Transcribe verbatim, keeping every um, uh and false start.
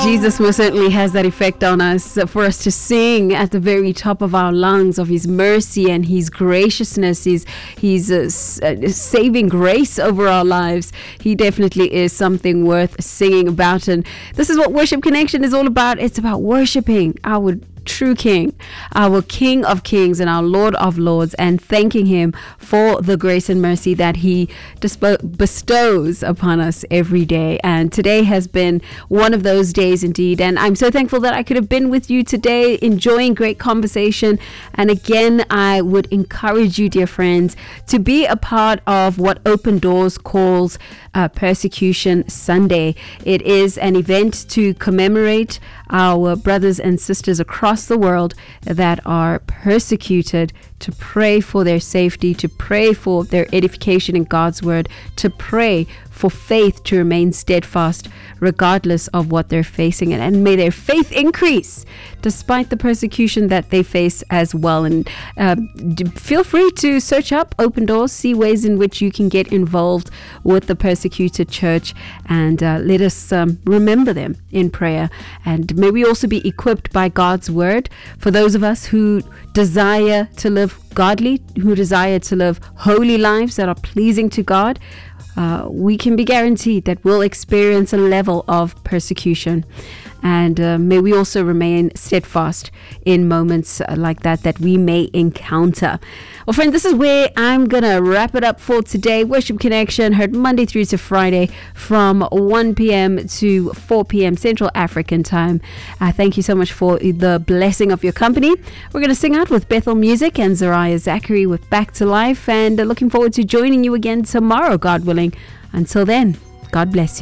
Jesus most certainly has that effect on us, uh, for us to sing at the very top of our lungs of His mercy and His graciousness, His, his uh, s- uh, saving grace over our lives. He definitely is something worth singing about. And this is what Worship Connection is all about. It's about worshiping our true King, our King of Kings and our Lord of Lords, and thanking Him for the grace and mercy that He dispo- bestows upon us every day. And today has been one of those days indeed, and I'm so thankful that I could have been with you today, enjoying great conversation. And again, I would encourage you, dear friends, to be a part of what Open Doors calls uh, Persecution Sunday. It is an event to commemorate our brothers and sisters across the world that are persecuted, to pray for their safety, to pray for their edification in God's word, to pray for faith to remain steadfast regardless of what they're facing, and, and may their faith increase despite the persecution that they face as well. And uh, d- feel free to search up Open Doors, see ways in which you can get involved with the persecuted church, and uh, let us um, remember them in prayer. And may we also be equipped by God's word for those of us who desire to live godly, who desire to live holy lives that are pleasing to God. Uh, we can be guaranteed that we'll experience a level of persecution. And uh, may we also remain steadfast in moments uh, like that that we may encounter. Well, friend, this is where I'm going to wrap it up for today. Worship Connection, heard Monday through to Friday from one p.m. to four p.m. Central African time. Uh, thank you so much for the blessing of your company. We're going to sing out with Bethel Music and Zariah Zachary with Back to Life. And uh, looking forward to joining you again tomorrow, God willing. Until then, God bless you.